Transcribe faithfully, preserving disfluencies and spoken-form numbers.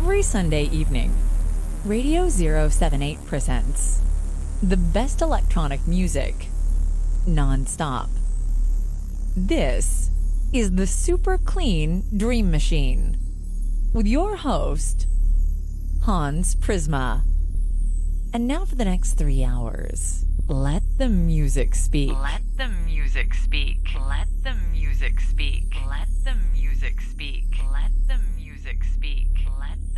Every Sunday evening, Radio zero seven eight presents the best electronic music non-stop. This is the Super Clean Dream Machine with your host, Hans Prisma. And now for the next three hours, let the music speak. Let the music speak. Let the music speak. Let the music speak. Let the music speak. Let